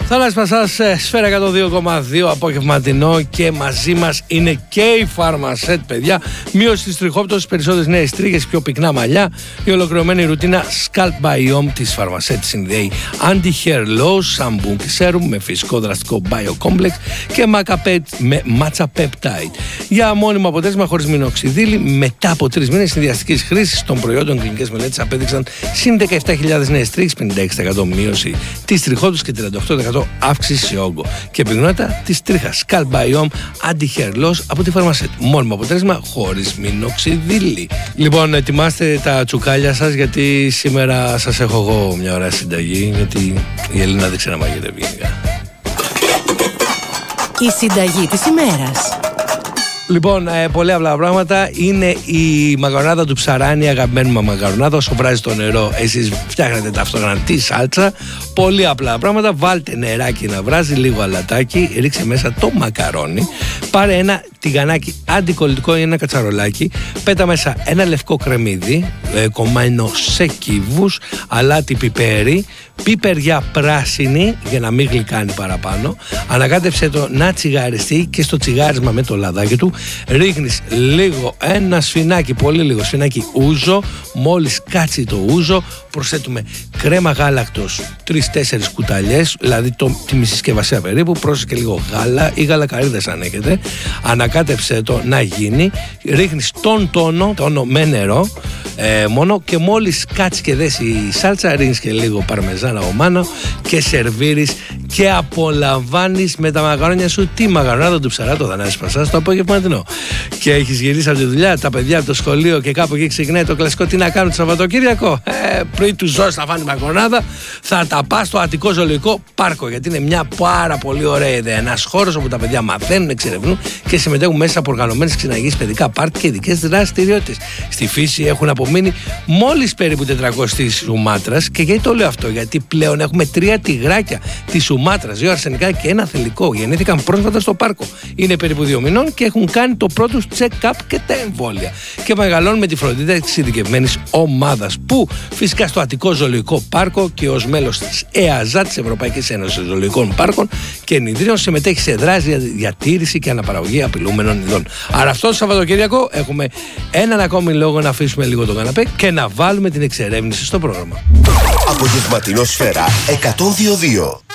Θανάσης Πασάς, Σφαίρα 102,2 απογευματινό και μαζί μας είναι και η Pharmasset, παιδιά. Μείωση της τριχόπτωσης, περισσότερες νέες τρίχες, πιο πυκνά μαλλιά. Η ολοκληρωμένη ρουτίνα Scalp Biome της Pharmasset συνδέει Anti-Hair Loss, σαμπού και σέρουμ με φυσικό δραστικό Biocomplex και Macapet με Matcha Peptide. Για μόνιμο αποτέλεσμα χωρίς μινοξιδίλη, μετά από 3 μήνες συνδυαστικής χρήσης των προϊόντων, κλινικές μελέτες απέδειξαν συν 17.000 νέες τρίχες, 56% μείωση της τριχόπτωσης και 38% αύξηση σε όγκο και πυκνότητα της τρίχας. Scalp Biome Anti-Hair Loss από τη Pharmasset. Μόνιμο αποτέλεσμα χωρίς μινοξιδίλη. Λοιπόν, ετοιμάστε τα τσουκάλια σας, γιατί σήμερα σας έχω εγώ μια ωραία συνταγή, γιατί η Ελίνα δεν ξέρει να μαγειρεύει γενικά. Η συνταγή της ημέρας. Λοιπόν, πολύ απλά πράγματα. Είναι η μακαρονάδα του ψαράνι, αγαπημένη μου μακαρονάδα. Όσο βράζει το νερό, εσείς φτιάχνετε ταυτόχρονα τη σάλτσα. Πολύ απλά πράγματα. Βάλτε νεράκι να βράζει, λίγο αλατάκι, ρίξε μέσα το μακαρόνι. Πάρε ένα τηγανάκι αντικολλητικό ή ένα κατσαρολάκι. Πέτα μέσα ένα λευκό κρεμμύδι, κομμένο σε κύβους, αλάτι πιπέρι, πιπεριά πράσινη για να μην γλυκάνει παραπάνω. Ανακάτεψε το να τσιγαριστεί και στο τσιγάρισμα με το λαδάκι του ρίχνεις λίγο ένα σφινάκι, πολύ λίγο σφινάκι ούζο. Μόλις κάτσει το ούζο, προσθέτουμε κρέμα γάλακτος 3-4 κουταλιές, δηλαδή τη μισή συσκευασία περίπου. Πρόσθεσε και λίγο γάλα ή γαλακαρίδες αν έχετε. Ανακάτεψε το να γίνει. Ρίχνεις τον τόνο με νερό μόνο, και μόλις κάτσει και δέσει η σάλτσα, ρίχνεις και λίγο παρμεζάνα ομάνο και σερβίρεις και απολαμβάνεις με τα μαγαρόνια σου τη μαγαρονάδα του ψαρά, το Θανάση Πασάς, το απογευματινό. Και έχεις γυρίσει από τη δουλειά, τα παιδιά από το σχολείο και κάπου εκεί ξεκινάει το κλασικό τι να κάνουν το Σαββατοκύριακο. Πριν τους δώσεις να φάνε μακαρονάδα, θα τα πας στο Αττικό Ζωολογικό Πάρκο, γιατί είναι μια πάρα πολύ ωραία ιδέα. Ένας χώρος όπου τα παιδιά μαθαίνουν, εξερευνούν και συμμετέχουν μέσα από οργανωμένες ξυναγείς παιδικά πάρτι και ειδικές δραστηριότητες. Στη φύση έχουν απομείνει μόλις περίπου 400 της Σουμάτρας. Και γιατί το λέω αυτό? Γιατί πλέον έχουμε 3 τυγράκια της Σουμάτρας, 2 αρσενικά και 1 θηλυκό. Γεννήθηκαν πρόσφατα στο πάρκο. Είναι περίπου 2 μηνών και έχουν κάνει το πρώτο check-up και τα εμβόλια. Και μεγαλώνουν με τη φροντίδα της ειδικευμένης ομάδας, που φυσικά στο Αττικό Ζωολογικό Πάρκο και ως μέλος της ΕΑΖΑ, της Ευρωπαϊκής Ένωσης Ζωολογικών Πάρκων και Ενιδρίων, συμμετέχει σε δράση για διατήρηση και αναπαραγωγή απειλούμενων ειδών. Άρα αυτό το Σαββατοκύριακο έχουμε έναν ακόμη λόγο να αφήσουμε λίγο τον καναπέ και να βάλουμε την εξερεύνηση στο πρόγραμμα. Απογευματινό Σφαίρα 102,2.